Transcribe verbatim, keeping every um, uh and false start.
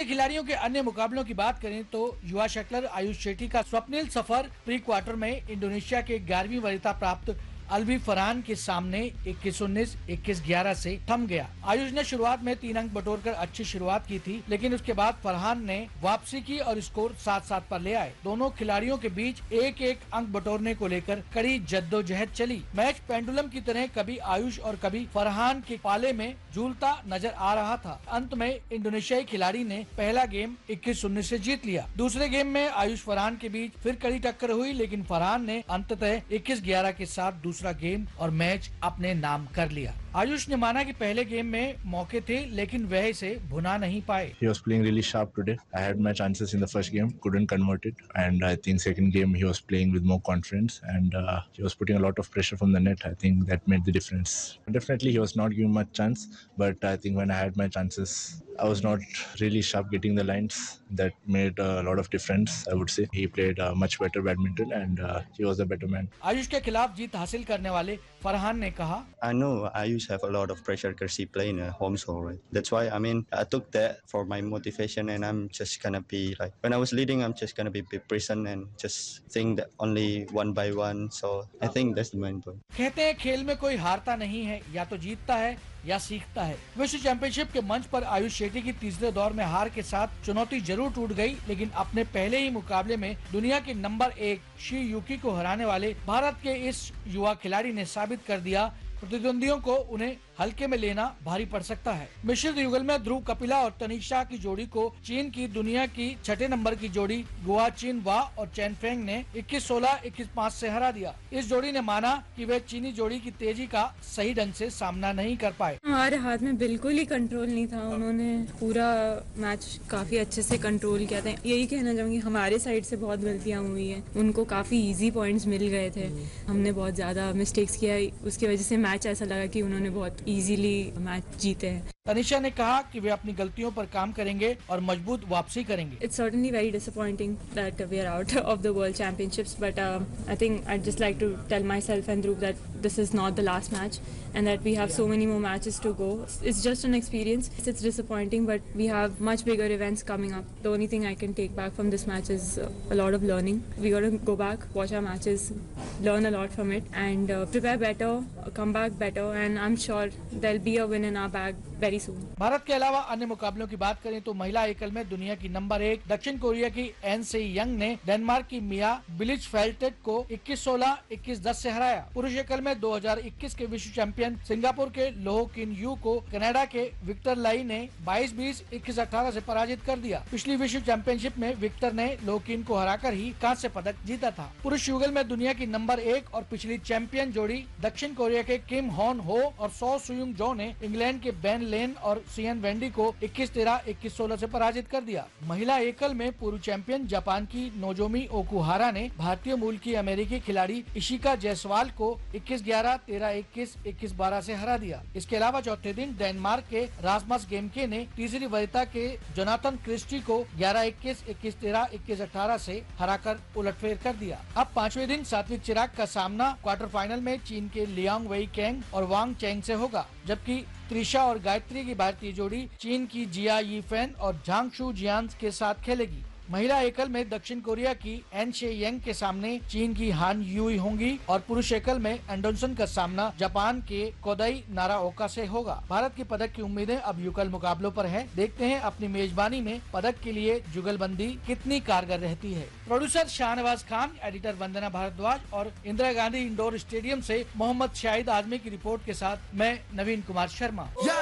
खिलाड़ियों के अन्य मुकाबलों की बात करें तो युवा शटलर आयुष शेट्टी का स्वप्निल सफर प्री क्वार्टर में इंडोनेशिया के ग्यारहवीं वरीयता प्राप्त अलवी फरहान के सामने इक्कीस उन्नीस, इक्कीस ग्यारह से थम गया। आयुष ने शुरुआत में तीन अंक बटोरकर अच्छी शुरुआत की थी, लेकिन उसके बाद फरहान ने वापसी की और स्कोर सात सात पर ले आए। दोनों खिलाड़ियों के बीच एक एक अंक बटोरने को लेकर कड़ी जद्दोजहद चली। मैच पेंडुलम की तरह कभी आयुष और कभी फरहान के पाले में झूलता नजर आ रहा था। अंत में इंडोनेशियाई खिलाड़ी ने पहला गेम इक्कीस उन्नीस से जीत लिया। दूसरे गेम में आयुष फरहान के बीच फिर कड़ी टक्कर हुई, लेकिन फरहान ने अंततः इक्कीस ग्यारह के साथ दूसरा गेम और मैच अपने नाम कर लिया। आयुष ने माना कि पहले गेम में मौके थे, लेकिन वह इसे भुना नहीं पाए। He was playing really sharp today. I had my chances in the first game, couldn't convert it, and I think second game he was playing with more confidence and uh, he was putting a lot of pressure from the net. I think that made the difference. Definitely he was not giving much chance, but I think when I had my chances, I was not really sharp getting the lines. That made a lot of difference, I would say. He played uh, much better badminton and uh, he was the better man. Ayush के खिलाफ जीत हासिल करने वाले फरहान ने कहा, I know I used to have a lot of pressure because he played in a home show, right? That's why, I mean, I took that for my motivation and I'm just gonna be like, when I was leading, I'm just gonna be, be present and just think that only one by one. So I think that's the main point. कहते हैं खेल में कोई हारता नहीं है, या तो जीतता है या सीखता है। विश्व चैंपियनशिप के मंच पर आयुष शेट्टी की तीसरे दौर में हार के साथ चुनौती जरूर टूट गई, लेकिन अपने पहले ही मुकाबले में दुनिया के नंबर एक शी युकी को हराने वाले भारत के इस युवा खिलाड़ी ने साबित कर दिया प्रतिद्वंदियों को उन्हें हल्के में लेना भारी पड़ सकता है। मिश्रित युगल में ध्रुव कपिला और तनिषा की जोड़ी को चीन की दुनिया की छठे नंबर की जोड़ी गुआ चिन वा और चैन फेंग ने इक्कीस सोलह, इक्कीस पाँच से हरा दिया। इस जोड़ी ने माना कि वे चीनी जोड़ी की तेजी का सही ढंग से सामना नहीं कर पाए। हमारे हाथ में बिल्कुल ही कंट्रोल नहीं था। उन्होंने पूरा मैच काफी अच्छे से कंट्रोल किया था। यही कहना चाहूंगी, हमारे साइड से बहुत गलतियां हुई है। उनको काफी इजी पॉइंट्स मिल गए थे, हमने बहुत ज्यादा मिस्टेक्स किया। उसकी वजह से मैच ऐसा लगा कि उन्होंने बहुत इजीली मैच जीते हैं। तनिषा ने कहा कि वे अपनी गलतियों पर काम करेंगे और मजबूत वापसी करेंगे। It's certainly very disappointing that we are out of the World Championships, but uh, I think I'd just like to tell myself and Dhruv that this is not the last match and that we have so many more matches to go. It's just an experience. It's disappointing, but we have much bigger events coming up. The only thing I can take back from this match is uh, a lot of learning. We got to go back, watch our matches, learn a lot from it, and uh, prepare better, come back better, and I'm sure there'll be a win in our bag very soon. Bharat के अलावा अन्य मुकाबलों की बात करें तो महिला एकल में दुनिया की नंबर एक दक्षिण कोरिया की एन से यंग ने डेनमार्क की मिया बिलिचफेल्टेट को इक्कीस सोलह, इक्कीस दस से हराया। पुरुष एकल में दो हज़ार इक्कीस के विश्व चैंपियन सिंगापुर के लोह किन यू को कनाडा के विक्टर लाई ने बाईस बीस, इक्कीस अठारह से पराजित कर दिया। पिछली विश्व चैंपियनशिप में विक्टर ने लोह किन को हराकर ही कांस्य पदक जीता था। पुरुष युगल में दुनिया की नंबर एक और पिछली चैंपियन जोड़ी दक्षिण कोरिया के किम हॉन हो और सो सुयुंग जो ने इंग्लैंड के बेन लेन और सियन वेंडी को इक्कीस तेरह, इक्कीस सोलह से पराजित कर दिया। महिला एकल में पूर्व चैंपियन जापान की नोजोमी ओकुहारा ने भारतीय मूल की अमेरिकी खिलाड़ी इशिका जायसवाल को इक्कीस ग्यारह, तेरह इक्कीस, इक्कीस बारह से हरा दिया। इसके अलावा चौथे दिन डेनमार्क के रासमस गेमके ने तीसरी वरीयता के जोनाथन क्रिस्टी को ग्यारह इक्कीस, इक्कीस तेरह, इक्कीस अठारह से हराकर उलटफेर कर दिया। अब पांचवें दिन सात्विक चिराग का सामना क्वार्टर फाइनल में चीन के लियांग वेई कैंग और वांग चेंग से होगा, जबकि त्रिशा और गायत्री की भारतीय जोड़ी चीन की जिया यीफेन और झांगशू जियान के साथ खेलेगी। महिला एकल में दक्षिण कोरिया की एन शे यंग के सामने चीन की हान यूई होंगी और पुरुष एकल में एंडोंसन का सामना जापान के कोदाई नाराओका से होगा। भारत की पदक की उम्मीदें अब युगल मुकाबलों पर है। देखते हैं अपनी मेजबानी में पदक के लिए जुगलबंदी कितनी कारगर रहती है। प्रोड्यूसर शाहनवाज खान, एडिटर वंदना भारद्वाज और इंदिरा गांधी इंडोर स्टेडियम से मोहम्मद शाहिद आजमी की रिपोर्ट के साथ मैं नवीन कुमार शर्मा।